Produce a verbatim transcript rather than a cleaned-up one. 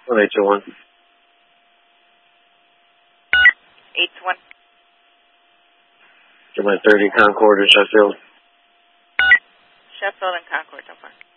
one eight two one. eight two one. Get my thirty Concord in Sheffield. Sheffield and Concord, so far.